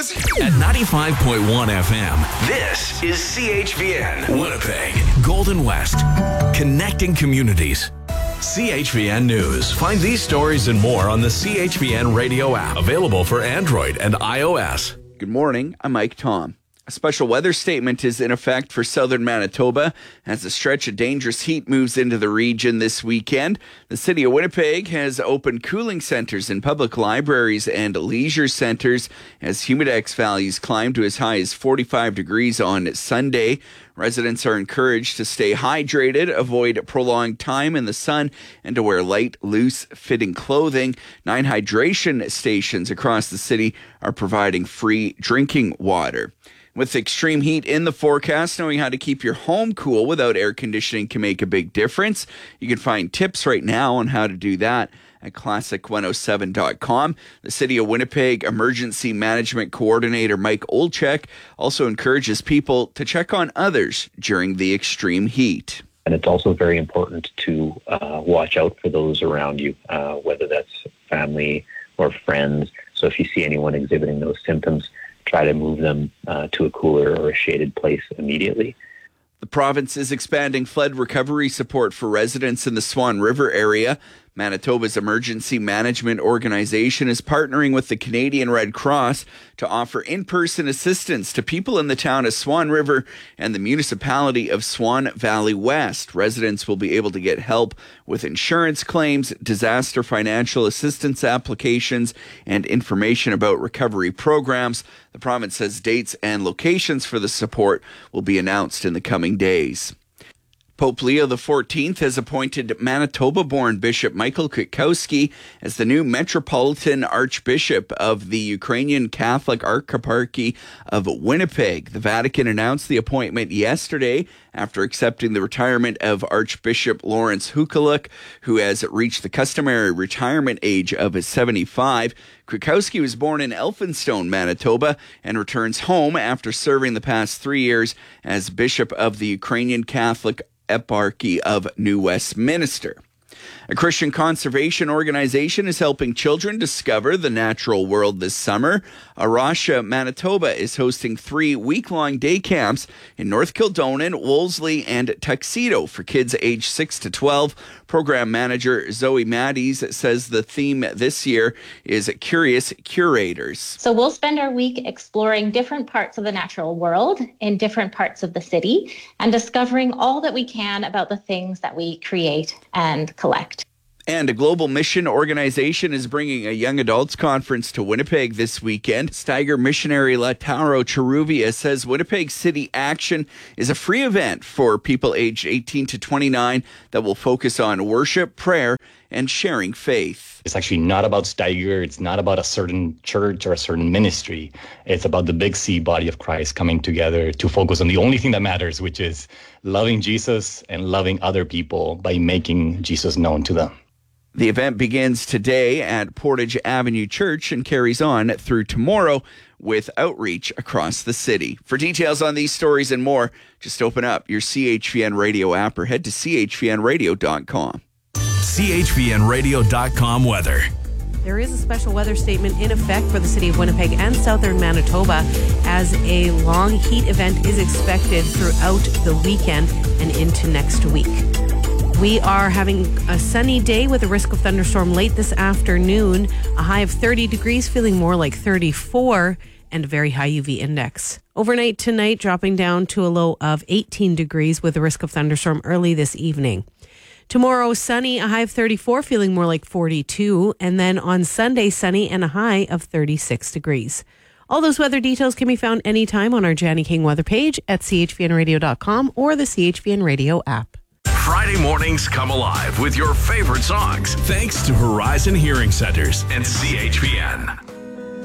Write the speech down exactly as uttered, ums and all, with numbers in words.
Pussy. At ninety-five point one F M, this is C H V N, Winnipeg, Golden West, connecting communities. C H V N News. Find these stories and more on the C H V N radio app, available for Android and iOS. Good morning, I'm Mike Tom. A special weather statement is in effect for southern Manitoba as a stretch of dangerous heat moves into the region this weekend. The city of Winnipeg has opened cooling centers in public libraries and leisure centers as humidex values climb to as high as forty-five degrees on Sunday. Residents are encouraged to stay hydrated, avoid prolonged time in the sun, and to wear light, loose-fitting clothing. Nine hydration stations across the city are providing free drinking water. With extreme heat in the forecast, knowing how to keep your home cool without air conditioning can make a big difference. You can find tips right now on how to do that at classic one oh seven dot com. The City of Winnipeg Emergency Management Coordinator Mike Olchek also encourages people to check on others during the extreme heat. And it's also very important to uh, watch out for those around you, uh, whether that's family or friends. So if you see anyone exhibiting those symptoms, try to move them uh, to a cooler or a shaded place immediately. The province is expanding flood recovery support for residents in the Swan River area. Manitoba's emergency management organization is partnering with the Canadian Red Cross to offer in-person assistance to people in the town of Swan River and the municipality of Swan Valley West. Residents will be able to get help with insurance claims, disaster financial assistance applications, and information about recovery programs. The province says dates and locations for the support will be announced in the coming days. Pope Leo the fourteenth has appointed Manitoba-born Bishop Michael Kwiatkowski as the new Metropolitan Archbishop of the Ukrainian Catholic Archieparchy of Winnipeg. The Vatican announced the appointment yesterday after accepting the retirement of Archbishop Lawrence Hukaluk, who has reached the customary retirement age of seventy-five. Kwiatkowski was born in Elphinstone, Manitoba, and returns home after serving the past three years as Bishop of the Ukrainian Catholic Eparchy of New Westminster. A Christian conservation organization is helping children discover the natural world this summer. Arasha, Manitoba is hosting three week-long day camps in North Kildonan, Wolseley, and Tuxedo for kids aged six to twelve. Program manager Zoe Maddies says the theme this year is Curious Curators. So we'll spend our week exploring different parts of the natural world in different parts of the city and discovering all that we can about the things that we create and collect. And a global mission organization is bringing a young adults conference to Winnipeg this weekend. Steiger missionary Lautaro Cheruvia says Winnipeg City Action is a free event for people aged eighteen to twenty-nine that will focus on worship, prayer, and sharing faith. It's actually not about Steiger. It's not about a certain church or a certain ministry. It's about the big C body of Christ coming together to focus on the only thing that matters, which is loving Jesus and loving other people by making Jesus known to them. The event begins today at Portage Avenue Church and carries on through tomorrow with outreach across the city. For details on these stories and more, just open up your C H V N radio app or head to c h v n radio dot com. c h v n radio dot com weather. There is a special weather statement in effect for the city of Winnipeg and southern Manitoba as a long heat event is expected throughout the weekend and into next week. We are having a sunny day with a risk of thunderstorm late this afternoon. A high of thirty degrees, feeling more like thirty-four, and a very high U V index. Overnight tonight, dropping down to a low of eighteen degrees with a risk of thunderstorm early this evening. Tomorrow, sunny, a high of thirty-four, feeling more like forty-two. And then on Sunday, sunny and a high of thirty-six degrees. All those weather details can be found anytime on our Janny King weather page at c h v n radio dot com or the C H V N Radio app. Friday mornings come alive with your favorite songs, thanks to Horizon Hearing Centers and C H V N.